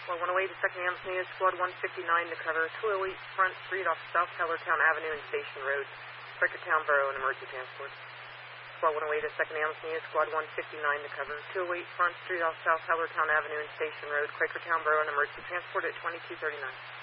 12-108 to 2nd Ambulance Unit, Squad 159 to cover 208 Front Street off South Hellertown Avenue and Station Road, Quakertown Borough, and emergency transport. 12-108 to 2nd Ambulance Unit, Squad 159 to cover 208 Front Street off South Hellertown Avenue and Station Road, Quakertown Borough, and emergency transport at 2239.